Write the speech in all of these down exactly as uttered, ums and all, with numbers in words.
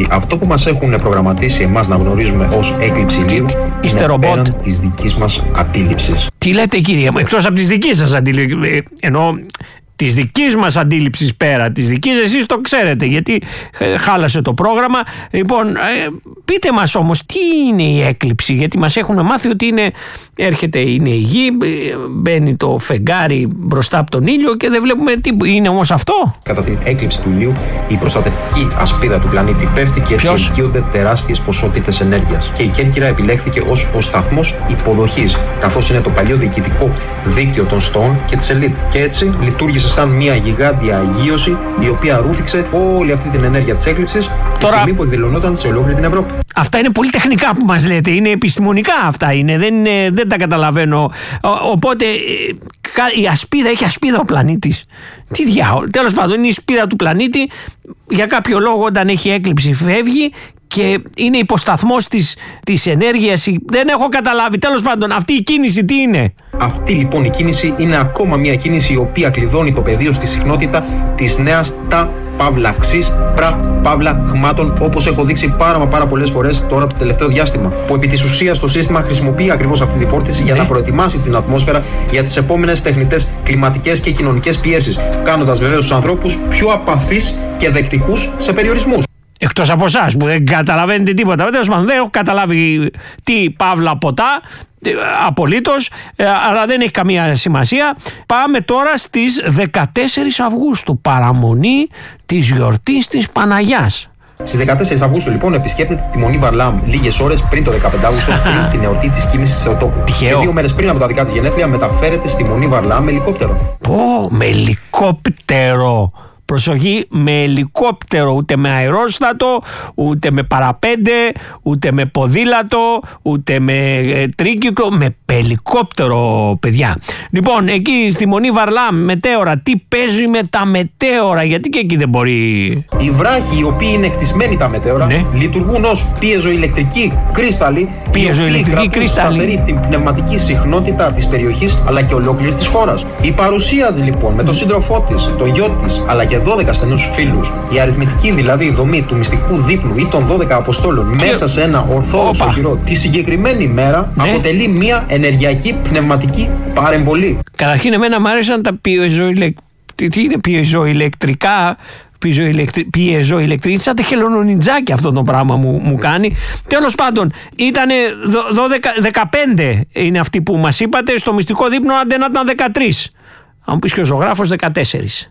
αυτό που μας έχουν προγραμματίσει εμάς να γνωρίζουμε ως έκλειψη ηλίου Είστε είναι ρομπότ. πέραν της δικής μας αντίληψης. Τι λέτε, κύριε μου, εκτός από τις δικές σας αντίληψεις, ενώ της δικής μας αντίληψης πέρα, της δικής εσείς το ξέρετε γιατί χάλασε το πρόγραμμα. Λοιπόν, ε, πείτε μας όμως τι είναι η έκλειψη, γιατί μας έχουν μάθει ότι είναι, έρχεται, είναι η γη, μπαίνει το φεγγάρι μπροστά από τον ήλιο και δεν βλέπουμε τι είναι όμως αυτό. Κατά την έκλειψη του ηλίου, η προστατευτική ασπίδα του πλανήτη πέφτει και έτσι ελκύονται τεράστιες ποσότητες ενέργειας. Και η Κέρκυρα επιλέχθηκε ως ο σταθμός υποδοχής, καθώς είναι το παλιό διοικητικό δίκτυο των στόων και της ελίτ. Και έτσι λειτουργήσε σαν μια γιγάντια αγίωση η οποία ρούφηξε όλη αυτή την ενέργεια της έκλειψης τη στιγμή που εκδηλωνόταν σε ολόκληρη την Ευρώπη. Αυτά είναι πολύ τεχνικά που μας λέτε, είναι επιστημονικά αυτά, είναι, δεν, είναι, δεν τα καταλαβαίνω. Ο, οπότε η ασπίδα, έχει ασπίδα ο πλανήτης. Τι διάολο, τέλος πάντων είναι η ασπίδα του πλανήτη, για κάποιο λόγο όταν έχει έκλειψη φεύγει και είναι υποσταθμός της, της ενέργειας. Δεν έχω καταλάβει. Τέλος πάντων, αυτή η κίνηση τι είναι? Αυτή λοιπόν η κίνηση είναι ακόμα μια κίνηση η οποία κλειδώνει το πεδίο στη συχνότητα της νέας τα παύλα ξής πρα παύλα χμάτων, όπως έχω δείξει πάρα μα πάρα πολλές φορές τώρα το τελευταίο διάστημα. Που επί της ουσίας το σύστημα χρησιμοποιεί ακριβώς αυτή τη φόρτιση για να προετοιμάσει την ατμόσφαιρα για τις επόμενες τεχνητές κλιματικές και κοινωνικές πιέσεις, κάνοντας βεβαίως τους ανθρώπους πιο απαθείς και δεκτικούς σε περιορισμούς. Εκτός από εσάς που δεν καταλαβαίνετε τίποτα. Δεν έχω καταλάβει τι παύλα ποτά, απολύτως, αλλά δεν έχει καμία σημασία. Πάμε τώρα στις δεκατέσσερις Αυγούστου, παραμονή της γιορτής της Παναγιάς. Στις δεκατέσσερις Αυγούστου λοιπόν επισκέπτεται τη Μονή Βαρλάμ λίγες ώρες πριν το δεκαπέντε Αυγούστου, πριν την εορτή της κοίμησης της Θεοτόκου. Τυχαίο. Και δύο μέρες πριν από τα δικά της γενέθλια μεταφέρεται στη Μονή Βαρλάμ με ελικόπτερο. Πω, με ελικόπτερο! Προσοχή, με ελικόπτερο, ούτε με αερόστατο, ούτε με παραπέντε, ούτε με ποδήλατο, ούτε με ε, τρίκυκλο, με ελικόπτερο, παιδιά. Λοιπόν, εκεί στη Μονή Βαρλάμ, μετέωρα, τι παίζει με τα μετέωρα, γιατί και εκεί δεν μπορεί. Οι βράχοι, οι οποίοι είναι χτισμένοι τα μετέωρα, ναι, λειτουργούν ως πιεζοηλεκτρικοί κρίσταλλοι, πιεζοηλεκτρικοί κρίσταλλοι, σταθερή την πνευματική συχνότητα της περιοχής αλλά και ολόκληρης της χώρας. Η παρουσία της λοιπόν με τον σύντροφό της, τον γιο της, αλλά και δώδεκα στενούς φίλους, η αριθμητική δηλαδή δομή του μυστικού δείπνου ή των δώδεκα αποστόλων και μέσα σε ένα ορθόδοξο οχυρό τη συγκεκριμένη μέρα, ναι, αποτελεί μια ενεργειακή πνευματική παρεμβολή. Καταρχήν εμένα μου άρεσαν τα πιεζοηλεκτρικά, τι είναι πιεζοηλεκτρικά, πιεζοηλεκτρική, σαν τεχελονιτζάκι αυτό το πράγμα μου, μου κάνει. Τέλος πάντων, ήταν δώδεκα, δεκαπέντε είναι αυτοί που μας είπατε, στο μυστικό δείπνο άντε να ήταν δεκατρείς. Αν μου πεις και ο ζωγράφος δεκατέσσερις.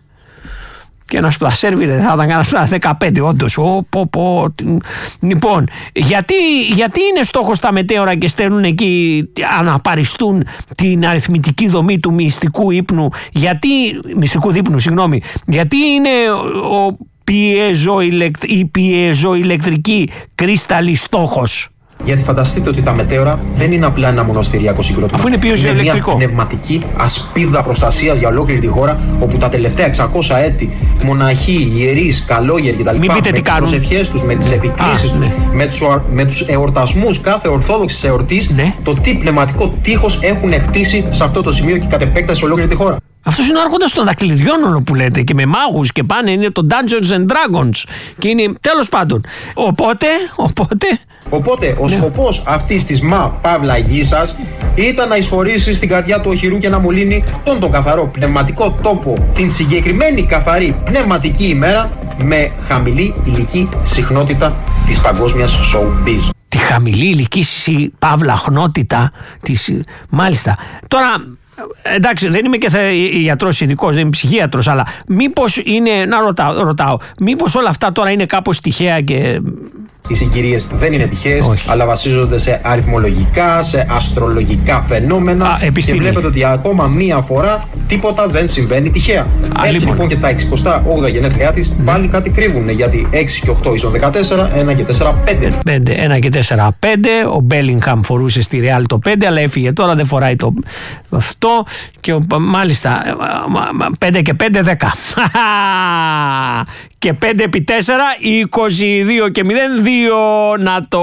Και ένας πλασέρβιρε θα ήταν κανένα δεκαπέντε, όντως. Ω, πω, πω. Λοιπόν, γιατί, γιατί είναι στόχος τα μετέωρα και στέλνουν εκεί, αναπαριστούν την αριθμητική δομή του μυστικού ύπνου, γιατί, μυστικού δείπνου, συγγνώμη, γιατί είναι ο πιεζοηλεκτ, η πιεζοηλεκτρική κρίσταλλη στόχος? Γιατί φανταστείτε ότι τα μετέωρα δεν είναι απλά ένα μοναστηριακό συγκρότημα. Αφού είναι πιεζοηλεκτρικό. Είναι μια πνευματική ασπίδα προστασίας για ολόκληρη τη χώρα, όπου τα τελευταία εξακόσια έτη μοναχοί, ιερείς, καλόγεροι κτλ. Με τις προσευχές τους, με τις επικρίσεις τους, ναι, με τους, με τους εορτασμούς κάθε ορθόδοξης εορτής, ναι, το τι πνευματικό τείχος έχουν χτίσει σε αυτό το σημείο και κατ' επέκταση σε ολόκληρη τη χώρα. Αυτός είναι ο άρχοντας των δακτυλιδιών, όλο που λέτε, και με μάγους και πάνε, είναι το Dungeons and Dragons. Και είναι, τέλος πάντων. Οπότε, οπότε. Οπότε, ο, ναι, σκοπός αυτής της μα παύλα γης σας ήταν να εισχωρήσει στην καρδιά του οχυρού και να μολύνει αυτόν τον καθαρό πνευματικό τόπο την συγκεκριμένη καθαρή πνευματική ημέρα με χαμηλή ηλική συχνότητα της παγκόσμιας showbiz. Τη χαμηλή ηλική παύλα χνότητα της, μάλιστα. Τώρα, εντάξει, δεν είμαι και ιατρός ειδικός, δεν είμαι ψυχίατρος, αλλά μήπως είναι, να ρωτάω, ρωτάω, μήπως όλα αυτά τώρα είναι κάπως τυχαία και... Οι συγκυρίες δεν είναι τυχαίες, όχι, αλλά βασίζονται σε αριθμολογικά, σε αστρολογικά φαινόμενα. Α, και βλέπετε ότι ακόμα μία φορά τίποτα δεν συμβαίνει τυχαία. Α, Έτσι λοιπόν, λοιπόν και τα εξηκοστά όγδοα γενέθλιά της, ναι, πάλι κάτι κρύβουν, γιατί έξι και οκτώ ίσον δεκατέσσερα, ένα και τέσσερα πέντε. πέντε, ένα και τέσσερα πέντε, ο Μπέλιγχαμ φορούσε στη Ρεάλ το πέντε, αλλά έφυγε τώρα, δεν φοράει το αυτό, και μάλιστα πέντε και πέντε δέκα. και πέντε επί τέσσερα, είκοσι δύο και μηδέν, δύο να το...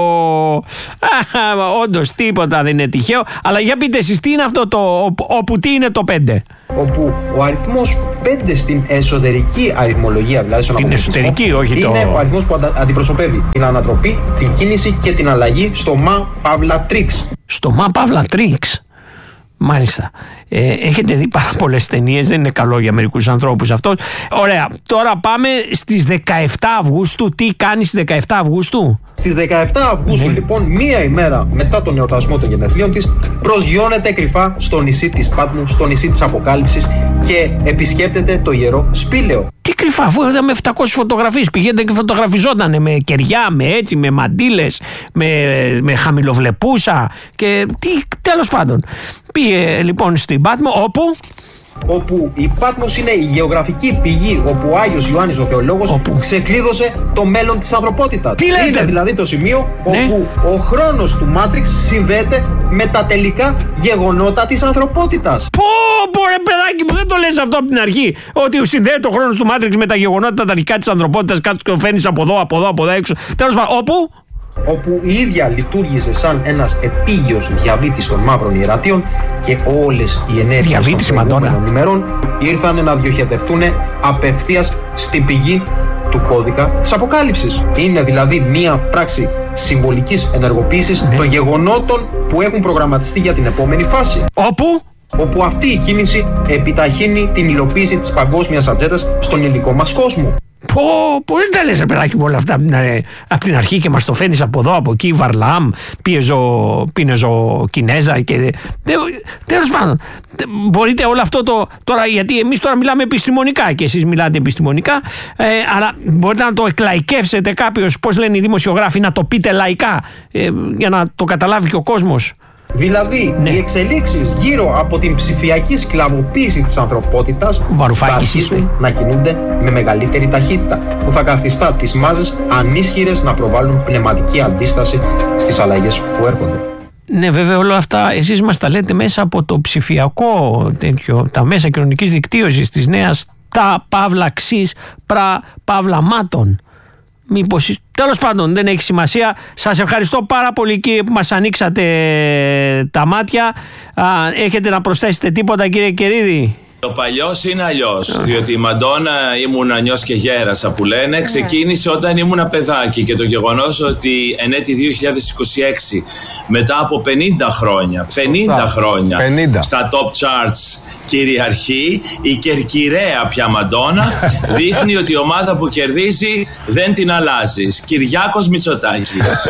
Όντως τίποτα δεν είναι τυχαίο. Αλλά για πείτε εσείς, τι είναι αυτό το... όπου τι είναι το πέντε? Όπου ο αριθμός πέντε στην εσωτερική αριθμολογία, δηλαδή στον την εσωτερική, όχι είναι το... είναι ο αριθμός που αντα... αντιπροσωπεύει την ανατροπή, την κίνηση και την αλλαγή στο μα παύλα τρίξ. Στο μα παύλα τρίξ. Μάλιστα. Ε, έχετε δει πάρα πολλές ταινίες, δεν είναι καλό για μερικούς ανθρώπους αυτό. Ωραία. Τώρα πάμε στις δεκαεφτά Αυγούστου. Τι κάνει στις δεκαεφτά Αυγούστου? Στις δεκαεφτά Αυγούστου, ναι. λοιπόν, μία ημέρα μετά τον εορτασμό των γενεθλίων της, προσγειώνεται κρυφά στο νησί της Πάτμου, στο νησί της Αποκάλυψης και επισκέπτεται το ιερό σπήλαιο. Τι κρυφά, αφού είδαμε επτακόσιες φωτογραφίες, πηγαίνετε και φωτογραφιζόταν με κεριά, με έτσι, με μαντήλες, με, με χαμηλοβλεπούσα και τι, τέλος πάντων. Πήγε λοιπόν στην Πάτμο, όπου... όπου η Πάτμος είναι η γεωγραφική πηγή όπου ο Άγιος Ιωάννης ο Θεολόγος όπου? ξεκλείδωσε το μέλλον της ανθρωπότητας. Τι λέτε? Είναι δηλαδή το σημείο, ναι, όπου ο χρόνος του Μάτριξ συνδέεται με τα τελικά γεγονότα της ανθρωπότητας. Πω πω ρε παιδάκι μου, δεν το λες αυτό από την αρχή, ότι συνδέεται ο χρόνος του Μάτριξ με τα γεγονότα τα τελικά της ανθρωπότητας, κάτω και το φαίνεις από εδώ, από εδώ, από εδώ έξω. Τέλος πάντων, όπου... όπου η ίδια λειτουργήσε σαν ένας επίγειος διαβήτης των μαύρων ιερατείων και όλες οι ενέργειες των προηγούμενων ημερών ήρθαν να διοχετευτούν απευθείας στην πηγή του κώδικα της Αποκάλυψης. Είναι δηλαδή μία πράξη συμβολικής ενεργοποίησης, ναι, των γεγονότων που έχουν προγραμματιστεί για την επόμενη φάση. Όπου? όπου αυτή η κίνηση επιταχύνει την υλοποίηση της παγκόσμιας ατζέντας στον υλικό μας κόσμο. Πω, πώς τα λες, παιδάκι μου, όλα αυτά από την αρχή και μας το φαίνεις από εδώ, από εκεί, Βαρλάμ, πίνεζο Κινέζα και... Τέλος πάντων, μπορείτε όλο αυτό το... Τώρα, γιατί εμείς τώρα μιλάμε επιστημονικά και εσείς μιλάτε επιστημονικά, ε, αλλά μπορείτε να το εκλαϊκεύσετε κάποιος, πώς λένε οι δημοσιογράφοι, να το πείτε λαϊκά, ε, για να το καταλάβει και ο κόσμος. Δηλαδή, ναι, οι εξελίξεις γύρω από την ψηφιακή σκλαβοποίηση της ανθρωπότητας θα αρχίσουν να κινούνται με μεγαλύτερη ταχύτητα, που θα καθιστά τις μάζες ανίσχυρες να προβάλλουν πνευματική αντίσταση στις αλλαγές που έρχονται. Ναι, βέβαια όλα αυτά εσείς μας τα λέτε μέσα από το ψηφιακό τέτοιο, τα μέσα κοινωνικής δικτύωσης της νέας τα παύλα ξύς πρα παύλα μάτων. Μήπως, τέλος πάντων, δεν έχει σημασία. Σας ευχαριστώ πάρα πολύ, κύριε, που μας ανοίξατε τα μάτια. Α, έχετε να προσθέσετε τίποτα, κύριε Κερίδη? Το παλιός είναι αλλιώς, διότι η Μαντόνα, ήμουν ανιός και γέρασα που λένε, ξεκίνησε όταν ήμουν παιδάκι, και το γεγονός ότι εν έτη δύο χιλιάδες είκοσι έξι, μετά από πενήντα χρόνια, πενήντα χρόνια πενήντα στα top charts κυριαρχεί η κερκυραία πια Μαντόνα, δείχνει ότι η ομάδα που κερδίζει δεν την αλλάζεις. Κυριάκος Μητσοτάκης.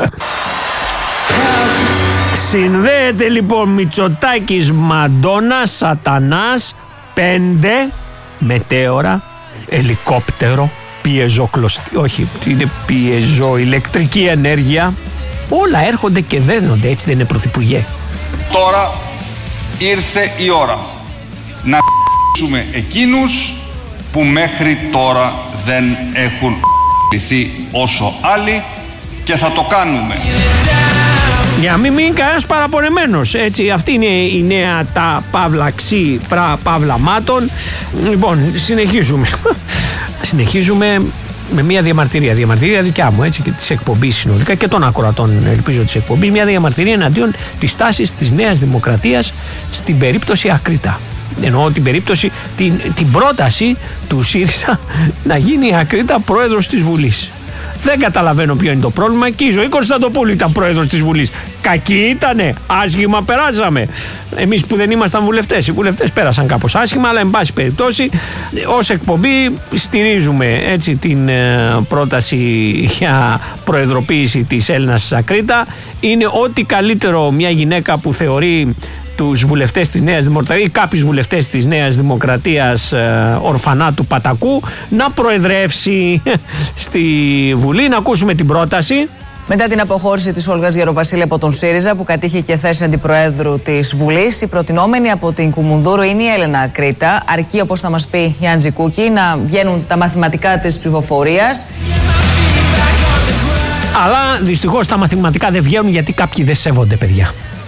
Συνδέεται λοιπόν Μητσοτάκης, Μαντόνα, Σατανάς, πέντε, μετέωρα, ελικόπτερο, πιεζοκλωστή, όχι, είναι πιεζοηλεκτρική ενέργεια. Όλα έρχονται και δένονται, έτσι δεν είναι, Πρωθυπουργέ? Τώρα ήρθε η ώρα να χ***σουμε εκείνους που μέχρι τώρα δεν έχουν χ***ληθεί όσο άλλοι, και θα το κάνουμε. Για να μην μείνει κανένας παραπονεμένος, έτσι, αυτή είναι η νέα τα παύλα ξύ πρα παύλα μάτων. Λοιπόν, συνεχίζουμε. Συνεχίζουμε με μια διαμαρτυρία, διαμαρτυρία δικιά μου, έτσι, και της εκπομπής συνολικά και των ακροατών, ελπίζω, της εκπομπής, μια διαμαρτυρία εναντίον της τάσης της Νέας Δημοκρατίας στην περίπτωση Ακριτά. Εννοώ την περίπτωση, την, την πρόταση του ΣΥΡΙΖΑ να γίνει η Ακρίτα πρόεδρος της Βουλής. Δεν καταλαβαίνω ποιο είναι το πρόβλημα. Και η Ζωή Κωνσταντοπούλου ήταν πρόεδρος της Βουλής. Κακή ήτανε, άσχημα περάσαμε. Εμείς που δεν ήμασταν βουλευτές, οι βουλευτές πέρασαν κάπως άσχημα, αλλά εν πάση περιπτώσει, ως εκπομπή στηρίζουμε, έτσι, την ε, πρόταση για προεδροποίηση της Έλληνας της Ακρίτα. Είναι ό,τι καλύτερο μια γυναίκα που θεωρεί τους βουλευτές της Νέας Δημοκρατίας ή κάποιους βουλευτές της Νέας Δημοκρατίας ε, ορφανά του Πατακού να προεδρεύσει στη Βουλή. Να ακούσουμε την πρόταση. Μετά την αποχώρηση της Όλγας Γεροβασίλη από τον ΣΥΡΙΖΑ, που κατήχε και θέση αντιπροέδρου της Βουλής, η προτινόμενη από την Κουμουνδούρου είναι η Έλενα Ακρίτα. Αρκεί, όπως θα μας πει η Άντζη Κούκη, να βγαίνουν τα μαθηματικά της ψηφοφορίας. Αλλά δυστυχώς τα μαθηματικά δεν βγαίνουν, γιατί κάποιοι δεν σέβονται, παιδιά.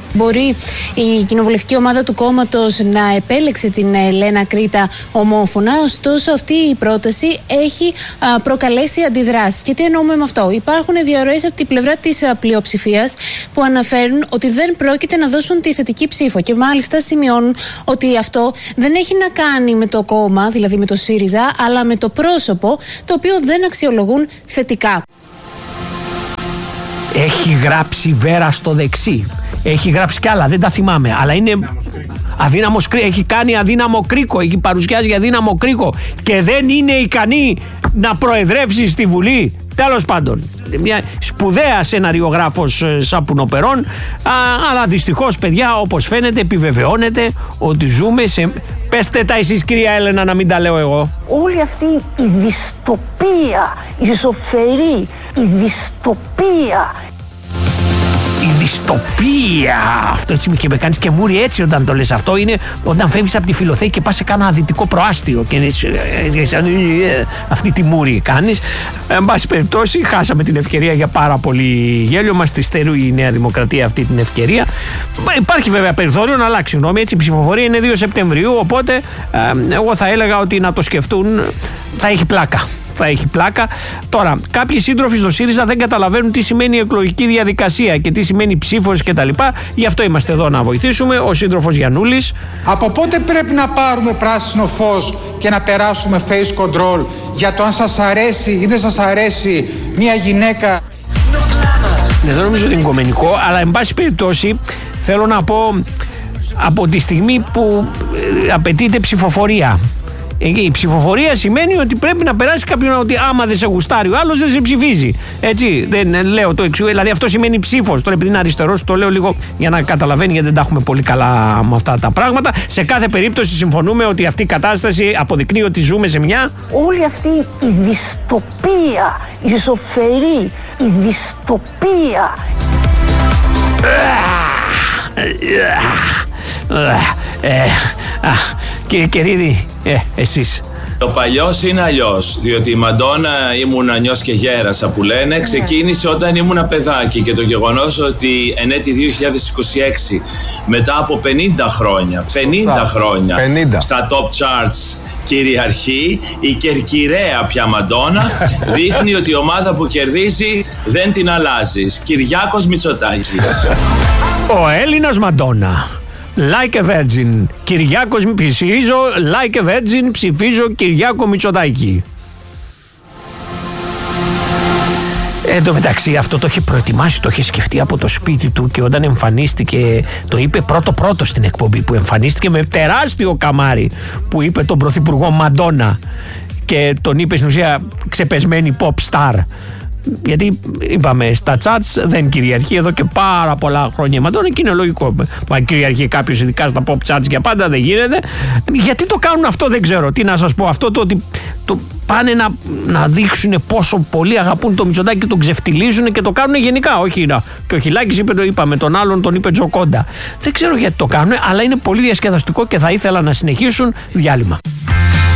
Μπορεί η κοινοβουλευτική ομάδα του κόμματος να επέλεξε την Ελένα Κρήτα ομόφωνα, ωστόσο αυτή η πρόταση έχει α, προκαλέσει αντιδράσεις. Και τι εννοούμε με αυτό? Υπάρχουν διαρροές από την πλευρά της πλειοψηφίας που αναφέρουν ότι δεν πρόκειται να δώσουν τη θετική ψήφο και μάλιστα σημειώνουν ότι αυτό δεν έχει να κάνει με το κόμμα, δηλαδή με το ΣΥΡΙΖΑ, αλλά με το πρόσωπο, το οποίο δεν αξιολογούν θετικά. Έχει γράψει Βέρα στο δεξί. Έχει γράψει κι άλλα, δεν τα θυμάμαι. Αλλά είναι αδύναμος κρίκο. Έχει κάνει αδύναμο κρίκο. Έχει παρουσιάσει αδύναμο κρίκο. Και δεν είναι ικανή να προεδρεύσει στη Βουλή. Τέλος πάντων. Μια σπουδαία σεναριογράφος σαπουνοπερών. Αλλά δυστυχώς, παιδιά, όπως φαίνεται, επιβεβαιώνεται ότι ζούμε σε. Πέστε τα εσείς, κυρία Έλενα, να μην τα λέω εγώ. Όλη αυτή η δυστοπία, η ζωφερή, η δυστοπία. Η δυστοπία. Αυτό έτσι και με κάνεις και μούρι έτσι όταν το λες. Αυτό είναι όταν φεύγεις από τη Φιλοθέη και πας σε κάνα δυτικό προάστιο και αυτή τη μούρι κάνεις. Εν πάση περιπτώσει, χάσαμε την ευκαιρία για πάρα πολύ γέλιο. Μας τη στερεί η Νέα Δημοκρατία αυτή την ευκαιρία. Υπάρχει βέβαια περιθώριο να αλλάξει γνώμη. Έτσι, η ψηφοφορία είναι δύο Σεπτεμβρίου. Οπότε ε, εγώ θα έλεγα ότι να το σκεφτούν, θα έχει πλάκα. Θα έχει πλάκα. Τώρα, κάποιοι σύντροφοι στο ΣΥΡΙΖΑ δεν καταλαβαίνουν τι σημαίνει η εκλογική διαδικασία και τι σημαίνει ψήφος κτλ. Γι' αυτό είμαστε εδώ να βοηθήσουμε. Ο σύντροφος Γιαννούλης. Από πότε πρέπει να πάρουμε πράσινο φως και να περάσουμε face control για το αν σας αρέσει ή δεν σας αρέσει μια γυναίκα? Δεν νομίζω ότι είναι κομμενικό, αλλά εν πάση περιπτώσει θέλω να πω από τη στιγμή που απαιτείται ψηφοφορία. Η ψηφοφορία σημαίνει ότι πρέπει να περάσει κάποιον, ότι άμα δεν σε γουστάρει ο άλλος δεν σε ψηφίζει. Έτσι, δεν λέω το εξού. Δηλαδή αυτό σημαίνει ψήφος. Τώρα επειδή είναι αριστερός, το λέω λίγο για να καταλαβαίνει, γιατί δεν τα έχουμε πολύ καλά με αυτά τα πράγματα. Σε κάθε περίπτωση συμφωνούμε ότι αυτή η κατάσταση αποδεικνύει ότι ζούμε σε μια. Όλη αυτή η δυστοπία, η ζωφερή, η δυστοπία. Κύριε Κερίδη, ε, εσείς. Το παλιός είναι αλλιώς, διότι η Μαντόνα ήμουν νιός και γέρασα που λένε, ξεκίνησε όταν ήμουν παιδάκι και το γεγονός ότι εν έτη δύο χιλιάδες είκοσι έξι, μετά από πενήντα χρόνια, πενήντα χρόνια πενήντα στα top charts κυριαρχεί η κερκυραία πια Μαντόνα, δείχνει ότι η ομάδα που κερδίζει δεν την αλλάζεις. Κυριάκος Μητσοτάκης. Ο Έλληνας Μαντόνα. Like a virgin. Κυριάκος ψηφίζω, like a virgin, ψηφίζω Κυριάκο Μητσοτάκη. Εν τω μεταξύ αυτό το είχε προετοιμάσει, το είχε σκεφτεί από το σπίτι του και όταν εμφανίστηκε, το είπε πρώτο πρώτο στην εκπομπή που εμφανίστηκε με τεράστιο καμάρι που είπε τον πρωθυπουργό Μαντόνα και τον είπε στην ουσία ξεπεσμένη pop star. Γιατί είπαμε στα chats δεν κυριαρχεί εδώ και πάρα πολλά χρόνια η Μαντόνα και είναι λογικό. Μα κυριαρχεί κάποιος ειδικά στα pop chats για πάντα δεν γίνεται. Γιατί το κάνουν αυτό δεν ξέρω. Τι να σας πω, αυτό το ότι το πάνε να, να δείξουν πόσο πολύ αγαπούν το Μητσοτάκη και τον ξεφτιλίζουν και το κάνουν γενικά. Όχι να. Και ο Χιλάκης είπε, το είπαμε, τον άλλον τον είπε Τζοκόντα. Δεν ξέρω γιατί το κάνουν, αλλά είναι πολύ διασκεδαστικό και θα ήθελα να συνεχίσουν. Διάλειμμα.